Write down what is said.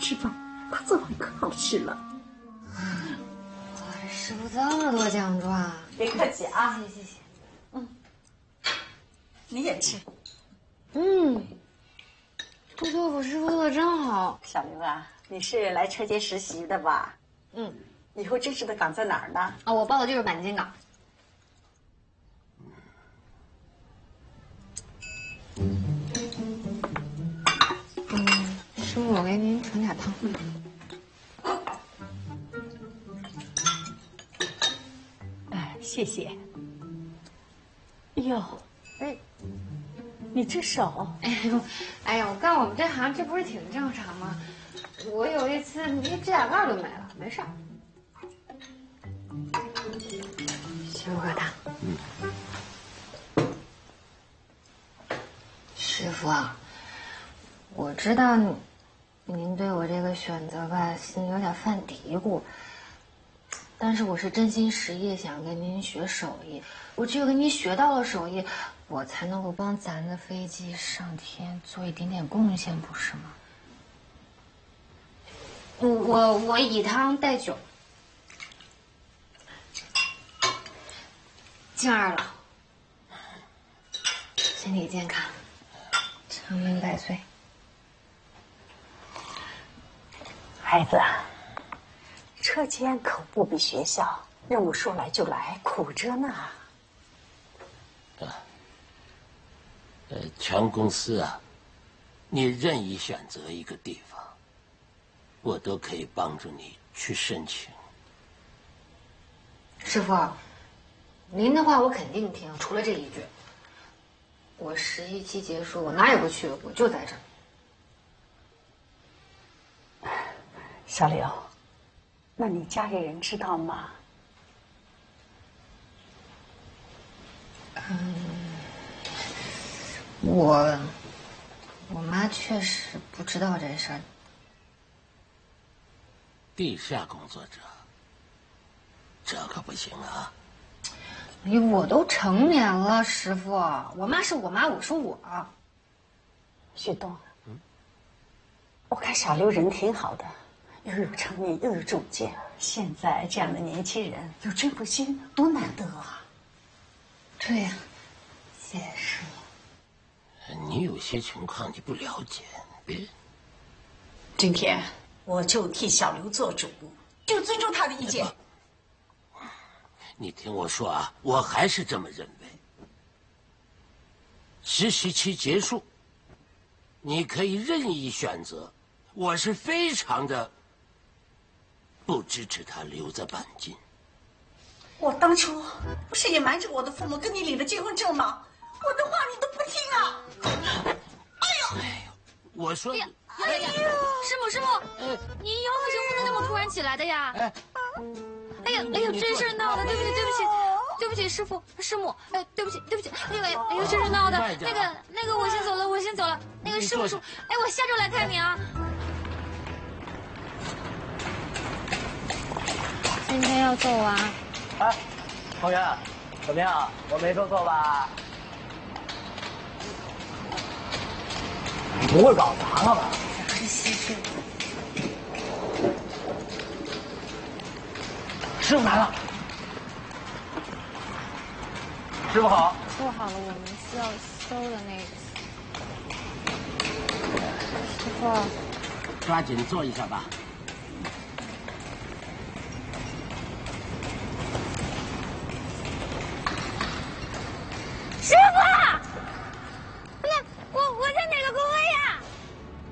吃饭，他做饭可好吃了。 哇，这师傅这么多讲究啊！ 别客气啊， 谢谢。 你也吃。 臭豆腐师傅做的真好。 小刘啊，你是来车间实习的吧？以后正式的岗在哪儿呢？ 哦，我报的就是钣金岗。师傅，我给您盛点汤。 哎，谢谢。哟，你这手， 哎呀，我干我们这行，这不是挺正常吗？我有一次，指甲盖都没了，没事儿。师傅喝汤。师傅啊，我知道您对我这个选择吧，心里有点犯嘀咕。但是我是真心实意想跟您学手艺，我只有跟您学到了手艺，我才能够帮咱的飞机上天做一点点贡献，不是吗？我以汤代酒，敬二老，身体健康，长命百岁。 孩子，车间可不比学校，任务说来就来，苦着呢。 全公司啊，你任意选择一个地方，我都可以帮助你去申请。 师傅，您的话我肯定听，除了这一句。我11期结束，我哪也不去，我就在这儿。 小刘，那你家里人知道吗？ 我妈确实不知道这事儿。 地下工作者，这可不行啊！ 我都成年了，师傅，我妈是我妈，我是我。 旭东，我看小刘人挺好的，又有诚意又有主见，现在这样的年轻人有这副心，多难得啊！ 对呀，谢谢师傅。 你有些情况你不了解，别。 今天我就替小刘做主，就尊重他的意见。 你听我说啊，我还是这么认为。实习期结束，你可以任意选择，我是非常的不支持他留在钣金。 我当初不是也瞒着我的父母跟你领了结婚证吗？我的话你都不听啊！ 哎呦，我说， 师傅，你腰为什么会那么突然起来的呀？哎呀，这事闹的，对不起，师傅，师母，对不起，哎呦，这事闹的，那个，我先走了，那个师傅，我下周来看你啊。 今天要揍啊？ 哎，同学，怎么样？我没说错吧？你不会搞砸了吧？ 啥是稀碎？ 师傅来了。师傅好。 做好了我们需要修的那个。师傅， 抓紧做一下吧。